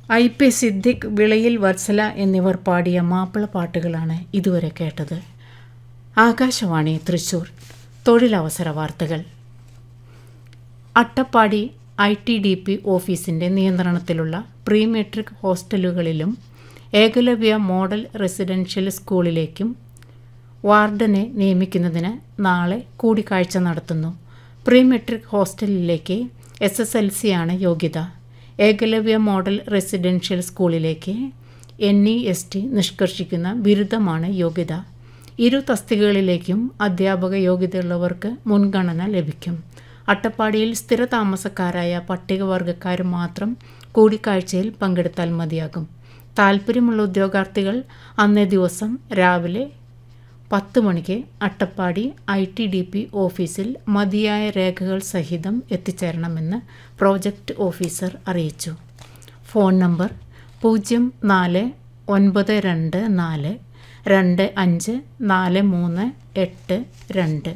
IP Siddique, വിളയിൽ വത്സല എന്നിവർ പാടിയ മാപ്പിളപ്പാട്ടുകളാണ് ഇതുവരെ കേട്ടത്. ആകാശവാണി തൃശൂർ. തൊഴിലവസര വാർത്തകൾ. അട്ടപ്പാടി ITDP ഓഫീസിൻ്റെ നിയന്ത്രണത്തിലുള്ള pre metric ഹോസ്റ്റലുകളിലും Eklavya model residential സ്കൂളിലേക്കും വാർഡനെ നിയമിക്കുന്നതിന് നാളെ കൂടിക്കാഴ്ച നടത്തുന്നു. പ്രീ മെട്രിക് ഹോസ്റ്റലിലേക്ക് SSLC ആണ് യോഗ്യത. ഏകലവ്യ മോഡൽ റെസിഡൻഷ്യൽ സ്കൂളിലേക്ക് NEST നിഷ്കർഷിക്കുന്ന ബിരുദമാണ് യോഗ്യത. ഇരു തസ്തികകളിലേക്കും അധ്യാപക യോഗ്യതയുള്ളവർക്ക് മുൻഗണന ലഭിക്കും. അട്ടപ്പാടിയിൽ സ്ഥിരതാമസക്കാരായ പട്ടികവർഗക്കാർ മാത്രം കൂടിക്കാഴ്ചയിൽ പങ്കെടുത്താൽ മതിയാകും. താൽപ്പര്യമുള്ള ഉദ്യോഗാർത്ഥികൾ അന്നേ ദിവസം രാവിലെ 10 മണിക്ക് അട്ടപ്പാടി ITDP ഓഫീസിൽ മതിയായ രേഖകൾ സഹിതം എത്തിച്ചേരണമെന്ന് പ്രോജക്റ്റ് ഓഫീസർ അറിയിച്ചു. Phone number 0424254382.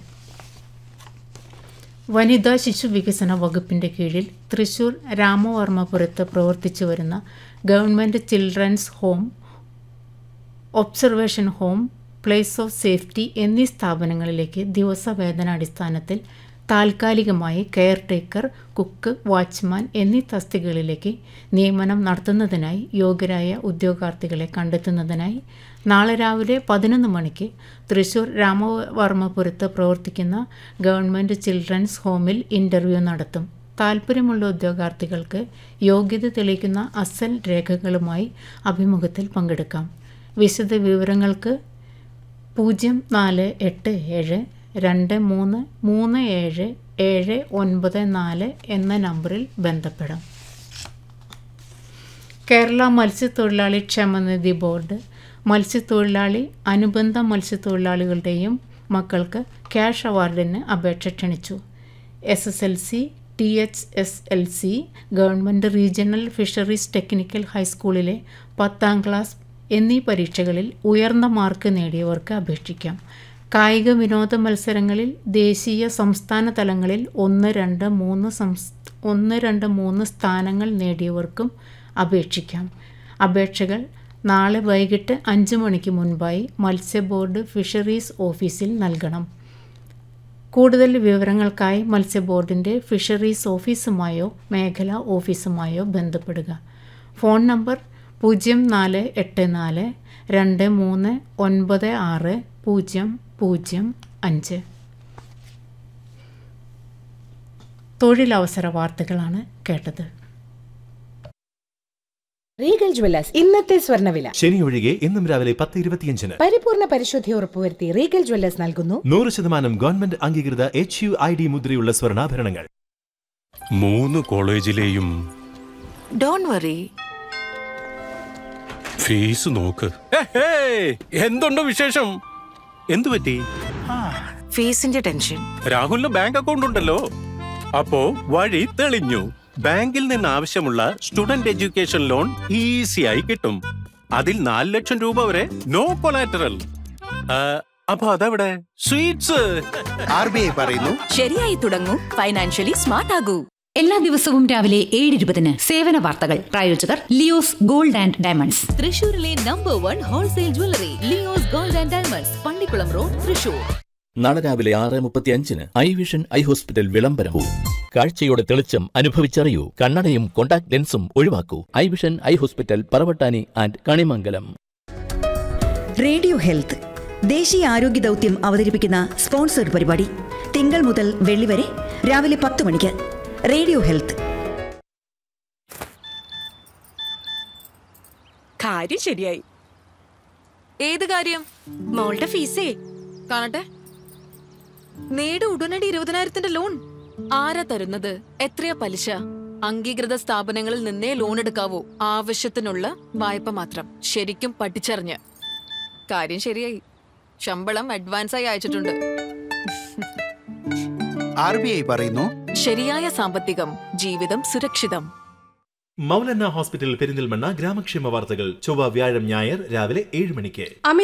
വനിതാ ശിശു വികസന വകുപ്പിൻ്റെ കീഴിൽ തൃശൂർ രാമവർമ്മപുരത്ത് പ്രവർത്തിച്ചു വരുന്ന government children's home, observation home, place of safety എന്നീ സ്ഥാപനങ്ങളിലേക്ക് ദിവസവേതനാടിസ്ഥാനത്തിൽ താൽക്കാലികമായി കെയർ ടേക്കർ, കുക്ക്, വാച്ച്മാൻ എന്നീ തസ്തികകളിലേക്ക് നിയമനം നടത്തുന്നതിനായി യോഗ്യരായ ഉദ്യോഗാർത്ഥികളെ കണ്ടെത്തുന്നതിനായി നാളെ രാവിലെ 11 മണിക്ക് തൃശൂർ രാമവർമ്മപുരത്ത് പ്രവർത്തിക്കുന്ന ഗവൺമെൻറ് ചിൽഡ്രൻസ് ഹോമിൽ ഇൻ്റർവ്യൂ നടത്തും. താൽപ്പര്യമുള്ള ഉദ്യോഗാർത്ഥികൾക്ക് യോഗ്യത തെളിയിക്കുന്ന അസൽ രേഖകളുമായി അഭിമുഖത്തിൽ പങ്കെടുക്കാം. വിശദ വിവരങ്ങൾക്ക് 0487233794 എന്ന നമ്പറിൽ ബന്ധപ്പെടാം. കേരള മത്സ്യത്തൊഴിലാളി ക്ഷേമനിധി ബോർഡ് മത്സ്യത്തൊഴിലാളി, അനുബന്ധ മത്സ്യത്തൊഴിലാളികളുടെയും മക്കൾക്ക് ക്യാഷ് അവാർഡിന് അപേക്ഷ ക്ഷണിച്ചു. SSLC, THSLC, government regional fisheries technical ഹൈസ്കൂളിലെ 10ാം ക്ലാസ് എന്നീ പരീക്ഷകളിൽ ഉയർന്ന മാർക്ക് നേടിയവർക്ക് അപേക്ഷിക്കാം. കായിക വിനോദ മത്സരങ്ങളിൽ ദേശീയ, സംസ്ഥാന തലങ്ങളിൽ 1, 2, 3 സ്ഥാനങ്ങൾ നേടിയവർക്കും അപേക്ഷിക്കാം. അപേക്ഷകൾ നാളെ വൈകിട്ട് 5 മണിക്ക് മുൻപായി മത്സ്യബോർഡ് ഫിഷറീസ് ഓഫീസിൽ നൽകണം. കൂടുതൽ വിവരങ്ങൾക്കായി മത്സ്യബോർഡിൻ്റെ ഫിഷറീസ് ഓഫീസുമായോ മേഖലാ ഓഫീസുമായോ ബന്ധപ്പെടുക. Phone number 048423960005. തൊഴിലവസര വാർത്തകളാണ് കേട്ടത്. റീഗൽ ജ്വല്ലേഴ്സ് ഇന്നത്തെ സ്വർണ്ണവില. ശനി ഒഴികെ ഇന്നും രാവിലെ 10:25. പരിപൂർണ പരിശുദ്ധി ഉറപ്പുവരുത്തി റീഗൽ ജ്വല്ലേഴ്സ് നൽകുന്നു 100% ഗവൺമെന്റ് അംഗീകൃത HUID മുദ്രയുള്ള സ്വർണ്ണാഭരണങ്ങൾ. 3 കോളേജിലെയും ഡോണ്ട് വറി, ഫീസ് നോക്ക്. എന്തുണ്ട് വിശേഷം? എന്തു പറ്റി? ഫീസിന്റെ ടെൻഷൻ. രാഹുലിന് ബാങ്ക് അക്കൗണ്ട് ഉണ്ടല്ലോ, അപ്പോ വഴി തെളിഞ്ഞു. ബാങ്കിൽ നിന്ന് ആവശ്യമുള്ള സ്റ്റുഡന്റ് എഡ്യൂക്കേഷൻ ലോൺ ഈസിയായി കിട്ടും. അതിൽ 4 ലക്ഷം രൂപ വരെ നോ കൊളാറ്ററൽ. അപ്പൊ അതെവിടെ? സ്വീറ്റ്സ്. RBI പറയുന്നു ശരിയായി തുടങ്ങൂ, ഫൈനാൻഷ്യലി സ്മാർട്ട് ആകൂ. എല്ലാ ദിവസവും രാവിലെ 7:20 സേവന വാർത്തകൾ. പ്രായോജകർ ലിയോസ് ഗോൾഡ് ആൻഡ് ഡയമണ്ട്സ്. തൃശൂരിലെ number 1 wholesale jewellery Leo's gold and diamonds, Pallikkulam road, Thrissur. നാളെ രാവിലെ 6:35 ഐ വിഷൻ ഐ ഹോസ്പിറ്റൽ വിളംബരവും. കാഴ്ചയുടെ തെളിച്ചം അനുഭവിച്ചറിയൂ. കണ്ണടയും contact ലെൻസും ഒഴിവാക്കൂ. I vision eye hospital, Paravattani and Kanimangalam. Radio health ദേശീയ ആരോഗ്യ ദൗത്യം അവതരിപ്പിക്കുന്ന സ്പോൺസർഡ് പരിപാടി തിങ്കൾ മുതൽ വെള്ളി വരെ രാവിലെ 10 മണിക്ക്. Radio health. കാര്യം ശരിയായി. ഏത് കാര്യം? മോളുടെ ഫീസേ കാണട്ടെ. നേട് ഉടനടി 20,000 ലോൺ. ആരാ തരുന്നത്? എത്രയാ പലിശ? അംഗീകൃത സ്ഥാപനങ്ങളിൽ നിന്നേ ലോൺ എടുക്കാവൂ. ആവശ്യത്തിനുള്ള വായ്പ മാത്രം. ശരിക്കും പഠിച്ചറിഞ്ഞ്. കാര്യം ശരിയായി. ശമ്പളം അഡ്വാൻസായി അയച്ചിട്ടുണ്ട്. RBI പറയുന്നു ശരിയായ സാമ്പത്തികം, ജീവിതം സുരക്ഷിതം. മൗലന്ന ഹോസ്പിറ്റൽ പെരിന്തൽമണ്ണ ഗ്രാമക്ഷേമ വാർത്തകൾ ചൊവ്വ, വ്യാഴം, ഞായർ രാവിലെ 7 മണിക്ക്.